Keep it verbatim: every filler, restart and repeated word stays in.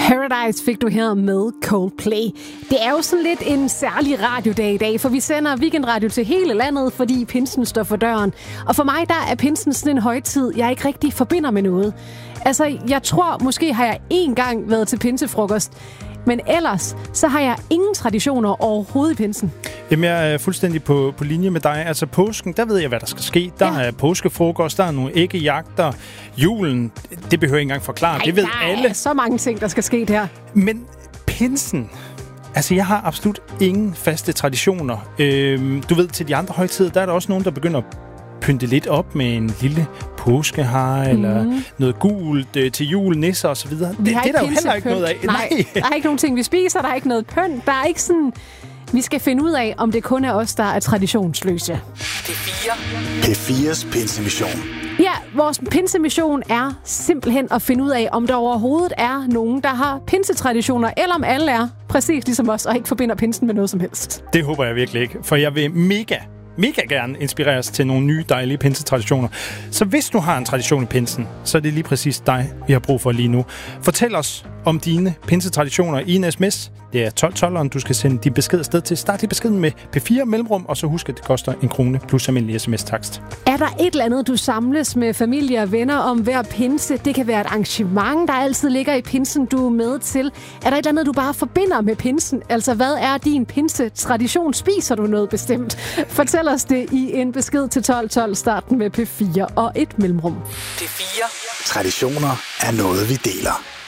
Paradise fik du her med Coldplay. Det er jo sådan lidt en særlig radiodag i dag, for vi sender weekendradio til hele landet, fordi pinsen står for døren. Og for mig, der er pinsen sådan en højtid, jeg ikke rigtig forbinder med noget. Altså, jeg tror, måske har jeg én gang været til pinsefrokost, men ellers, så har jeg ingen traditioner overhovedet i pinsen. Jamen, jeg er fuldstændig på, på linje med dig. Altså, påsken, der ved jeg, hvad der skal ske. Der ja. er påskefrokost, der er nogle æggejagter. Julen, det behøver jeg ikke engang forklare. Ej, det ved der alle. Er så mange ting, der skal ske der. Men pinsen, altså, jeg har absolut ingen faste traditioner. Øhm, du ved, til de andre højtider, der er der også nogen, der begynder at pynte lidt op med en lille påskehare, mm. eller noget gult øh, til jul, nisser og så videre. Det, det er der jo heller ikke noget af. Nej, Nej, der er ikke nogen ting, vi spiser, der er ikke noget pynt, der er ikke sådan... Vi skal finde ud af, om det kun er os, der er traditionsløse. P fire. P fires pinsemission. Ja, vores pinsemission er simpelthen at finde ud af, om der overhovedet er nogen, der har pinsetraditioner, eller om alle er præcis ligesom os, og ikke forbinder pinsen med noget som helst. Det håber jeg virkelig ikke, for jeg vil mega... mega gerne inspireres til nogle nye, dejlige pinsetraditioner. Så hvis du har en tradition i pinsen, så er det lige præcis dig, vi har brug for lige nu. Fortæl os om dine pinsetraditioner i en sms. Det er tolv tolveren, du skal sende din besked afsted til. Start lige beskeden med P fire mellemrum, og så husk, at det koster en krone plus almindelig sms-takst. Er der et eller andet, du samles med familie og venner om hver pinse? Det kan være et arrangement, der altid ligger i pinsen, du er med til. Er der et eller andet, du bare forbinder med pinsen? Altså, hvad er din pinsetradition? Spiser du noget bestemt? Fortæl os det i en besked til tolv tolv, starten med P fire og et mellemrum. P fire. Traditioner er noget, vi deler.